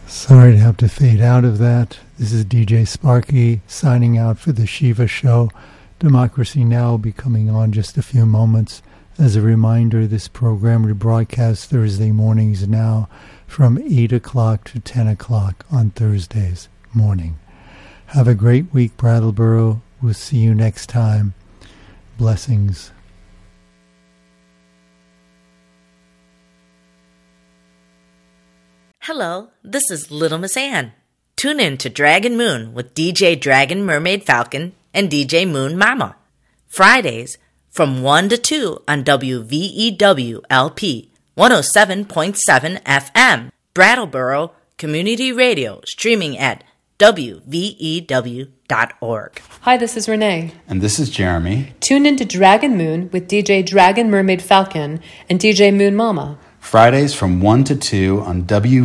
Sorry to have to fade out of that. This is DJ Sparky signing out for the Shiva Show. Democracy Now! Will be coming on just a few moments. As a reminder, this program rebroadcasts Thursday mornings now from 8 o'clock to 10 o'clock on Thursdays morning. Have a great week, Brattleboro. We'll see you next time. Blessings. Hello, this is Little Miss Ann. Tune in to Dragon Moon with DJ Dragon Mermaid Falcon and DJ Moon Mama. Fridays from 1 to 2 on WVEW-LP 107.7 FM, Brattleboro Community Radio, streaming at WVEW.org. Hi, this is Renee. And this is Jeremy. Tune in to Dragon Moon with DJ Dragon Mermaid Falcon and DJ Moon Mama. Fridays from 1 to 2 on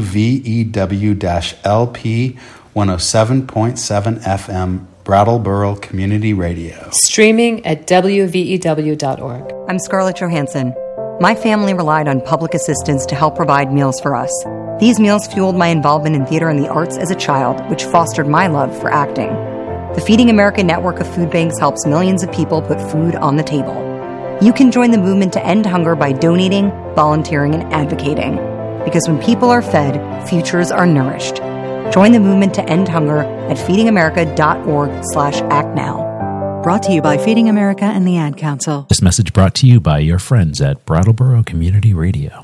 WVEW-LP 107.7 FM, Brattleboro Community Radio. Streaming at WVEW.org. I'm Scarlett Johansson. My family relied on public assistance to help provide meals for us. These meals fueled my involvement in theater and the arts as a child, which fostered my love for acting. The Feeding America network of food banks helps millions of people put food on the table. You can join the movement to end hunger by donating, volunteering, and advocating. Because when people are fed, futures are nourished. Join the movement to end hunger at feedingamerica.org/actnow. Brought to you by Feeding America and the Ad Council. This message brought to you by your friends at Brattleboro Community Radio.